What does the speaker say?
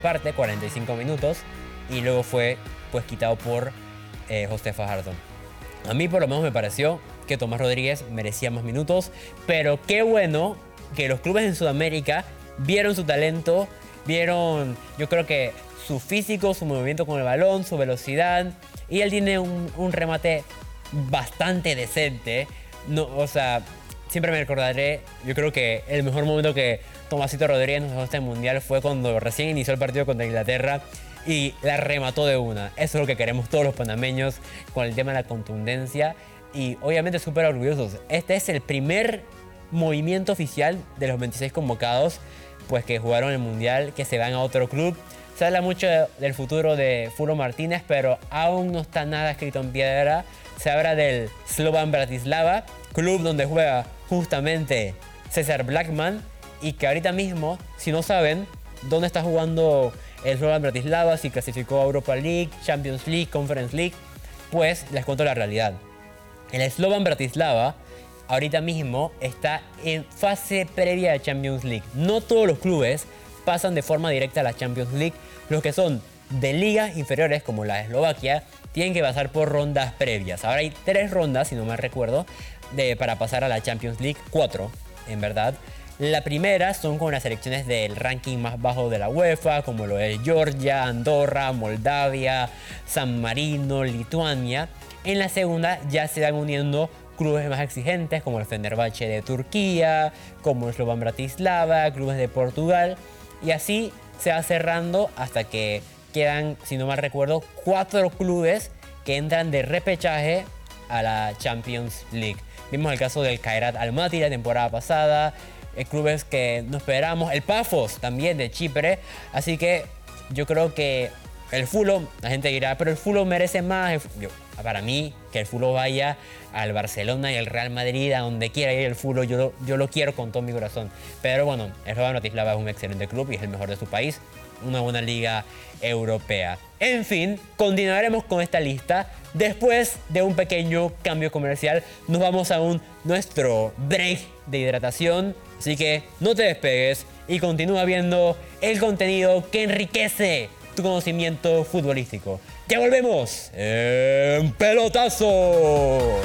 parte, 45 minutos, y luego fue pues quitado por José Fajardo. A mí por lo menos me pareció que Tomás Rodríguez merecía más minutos, pero qué bueno que los clubes en Sudamérica vieron su talento, vieron, yo creo que su físico, su movimiento con el balón, su velocidad, y él tiene un remate bastante decente. No, o sea, siempre me recordaré, yo creo que el mejor momento que Tomasito Rodríguez nos dejó este mundial fue cuando recién inició el partido contra Inglaterra y la remató de una. Eso es lo que queremos todos los panameños con el tema de la contundencia y obviamente súper orgullosos. Este es el primer movimiento oficial de los 26 convocados pues que jugaron el mundial, que se van a otro club. Se habla mucho del futuro de Furo Martínez, pero aún no está nada escrito en piedra. Se habla del Slovan Bratislava, club donde juega justamente César Blackman y que ahorita mismo, si no saben dónde está jugando el Slovan Bratislava, si clasificó a Europa League, Champions League, Conference League, pues les cuento la realidad. El Slovan Bratislava ahorita mismo está en fase previa de Champions League. No todos los clubes pasan de forma directa a la Champions League. Los que son de ligas inferiores, como la de Eslovaquia, tienen que pasar por rondas previas. Ahora hay 3 rondas, si no me recuerdo, para pasar a la Champions League. 4, en verdad. La primera son con las selecciones del ranking más bajo de la UEFA, como lo es Georgia, Andorra, Moldavia, San Marino, Lituania. En la segunda ya se van uniendo clubes más exigentes, como el Fenerbahce de Turquía, como el Slovan Bratislava, clubes de Portugal. Y así se va cerrando hasta que quedan, si no mal recuerdo, 4 clubes que entran de repechaje a la Champions League. Vimos el caso del Kairat Almaty la temporada pasada, clubes que no esperamos, el Pafos también de Chipre. Así que yo creo que el Fulham, la gente dirá, pero el Fulham merece más. Para mí, que el Fulham vaya al Barcelona y al Real Madrid, a donde quiera ir el Fulham, yo lo quiero con todo mi corazón. Pero bueno, el Slovan Bratislava es un excelente club y es el mejor de su país, una buena liga europea. En fin, continuaremos con esta lista. Después de un pequeño cambio comercial, nos vamos a nuestro break de hidratación. Así que no te despegues y continúa viendo el contenido que enriquece tu conocimiento futbolístico. ¡Ya volvemos! ¡En pelotazo!